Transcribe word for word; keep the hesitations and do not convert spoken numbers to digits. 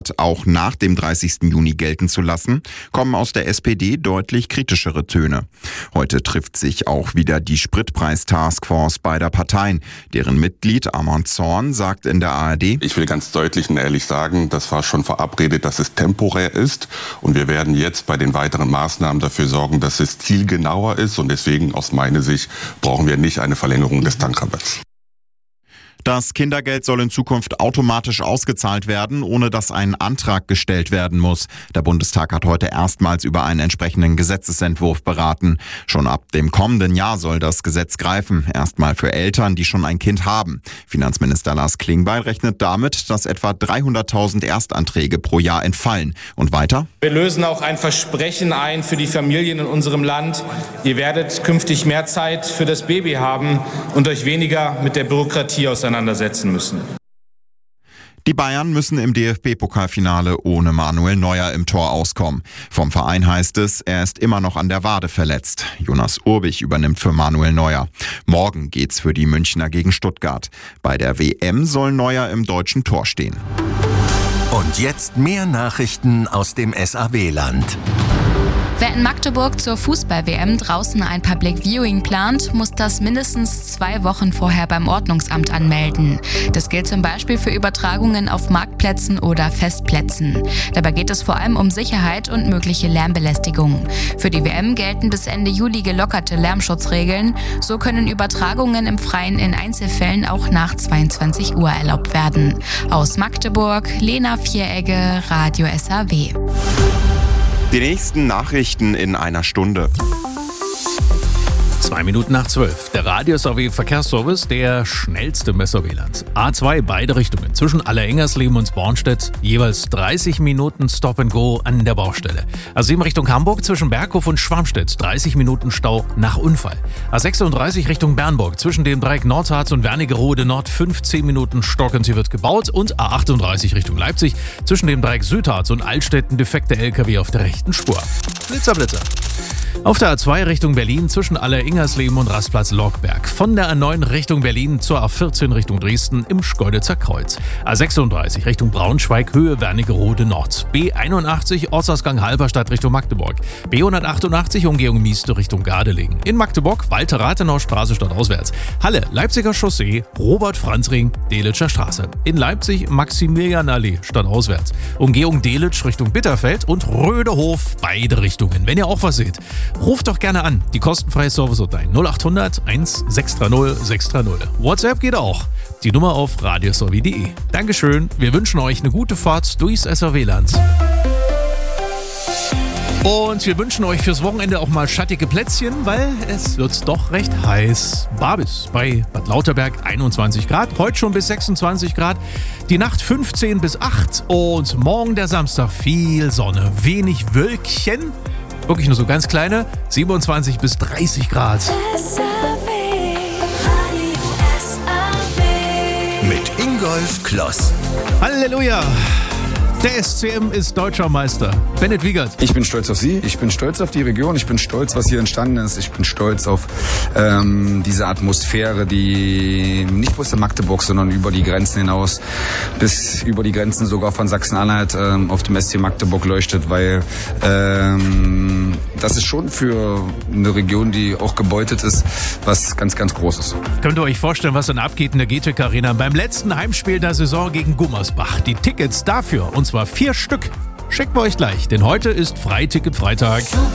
auch nach dem dreißigsten Juni gelten zu lassen, kommen aus der S P D deutlich kritischere Töne. Heute trifft sich auch wieder die Spritpreis-Taskforce beider Parteien. Deren Mitglied Armand Zorn sagt in der A R D: Ich will ganz deutlich und ehrlich sagen, das war schon verabredet, dass es temporär ist. Und wir werden jetzt bei den weiteren Maßnahmen dafür sorgen, dass es zielgenauer ist. Und deswegen aus meiner Sicht brauchen wir nicht eine Verlängerung des Tankrabatts. Das Kindergeld soll in Zukunft automatisch ausgezahlt werden, ohne dass ein Antrag gestellt werden muss. Der Bundestag hat heute erstmals über einen entsprechenden Gesetzesentwurf beraten. Schon ab dem kommenden Jahr soll das Gesetz greifen, erstmal für Eltern, die schon ein Kind haben. Finanzminister Lars Klingbeil rechnet damit, dass etwa dreihunderttausend Erstanträge pro Jahr entfallen. Und weiter? Wir lösen auch ein Versprechen ein für die Familien in unserem Land. Ihr werdet künftig mehr Zeit für das Baby haben und euch weniger mit der Bürokratie auseinandersetzen müssen. Die Bayern müssen im D F B-Pokalfinale ohne Manuel Neuer im Tor auskommen. Vom Verein heißt es, er ist immer noch an der Wade verletzt. Jonas Urbich übernimmt für Manuel Neuer. Morgen geht's für die Münchner gegen Stuttgart. Bei der W M soll Neuer im deutschen Tor stehen. Und jetzt mehr Nachrichten aus dem S A W-Land. Wer in Magdeburg zur Fußball-W M draußen ein Public Viewing plant, muss das mindestens zwei Wochen vorher beim Ordnungsamt anmelden. Das gilt zum Beispiel für Übertragungen auf Marktplätzen oder Festplätzen. Dabei geht es vor allem um Sicherheit und mögliche Lärmbelästigung. Für die W M gelten bis Ende Juli gelockerte Lärmschutzregeln. So können Übertragungen im Freien in Einzelfällen auch nach zweiundzwanzig Uhr erlaubt werden. Aus Magdeburg, Lena Vieregge, Radio S A W. Die nächsten Nachrichten in einer Stunde. Zwei Minuten nach zwölf. Der Radio S A W Verkehrsservice, der schnellste im S A W-Land. A zwei, beide Richtungen. Zwischen Allerengersleben und Bornstedt jeweils dreißig Minuten Stop and Go an der Baustelle. A sieben Richtung Hamburg zwischen Berghof und Schwarmstedt. dreißig Minuten Stau nach Unfall. A sechsunddreißig Richtung Bernburg zwischen dem Dreieck Nordharz und Wernigerode Nord. fünfzehn Minuten Stocken, sie wird gebaut. Und A achtunddreißig Richtung Leipzig zwischen dem Dreieck Südharz und Altstetten defekte L K W auf der rechten Spur. Blitzer, Blitzer. Auf der A zwei Richtung Berlin zwischen Alleringersleben und Rastplatz Lockberg. Von der A neun Richtung Berlin zur A vierzehn Richtung Dresden im Schkeuditzer Kreuz. A sechsunddreißig Richtung Braunschweig Höhe Wernigerode Nord. B einundachtzig Ortsausgang Halberstadt Richtung Magdeburg. B hundertachtundachtzig Umgehung Mieste Richtung Gardelegen. In Magdeburg Walter-Rathenau-Straße stadtauswärts. Halle Leipziger Chaussee Robert-Franz-Ring Delitscher Straße. In Leipzig Maximilianallee stadtauswärts. Umgehung Delitzsch Richtung Bitterfeld und Rödehof beide Richtungen. Wenn ihr auch was seht, ruft doch gerne an. Die kostenfreie Service-Hotline null achthundert eins sechs drei null sechs drei null. WhatsApp geht auch. Die Nummer auf radio s a w punkt d e. Dankeschön. Wir wünschen euch eine gute Fahrt durchs S A W-Land. Und wir wünschen euch fürs Wochenende auch mal schattige Plätzchen, weil es wird doch recht heiß. Babis bei Bad Lauterberg einundzwanzig Grad, heute schon bis sechsundzwanzig Grad, die Nacht fünfzehn bis acht und morgen der Samstag viel Sonne, wenig Wölkchen, wirklich nur so ganz kleine, siebenundzwanzig bis dreißig Grad. Mit Ingolf Kloss. Halleluja! Der S C M ist deutscher Meister. Bennett Wiegert. Ich bin stolz auf Sie, ich bin stolz auf die Region, ich bin stolz, was hier entstanden ist. Ich bin stolz auf ähm, diese Atmosphäre, die nicht bloß in Magdeburg, sondern über die Grenzen hinaus, bis über die Grenzen sogar von Sachsen-Anhalt ähm, auf dem S C Magdeburg leuchtet, weil ähm, das ist schon für eine Region, die auch gebeutet ist, was ganz, ganz Großes. Könnt ihr euch vorstellen, was dann abgeht in der G T E C Arena beim letzten Heimspiel der Saison gegen Gummersbach? Die Tickets dafür, und zwar vier Stück, schicken wir euch gleich, denn heute ist Freiticket-Freitag.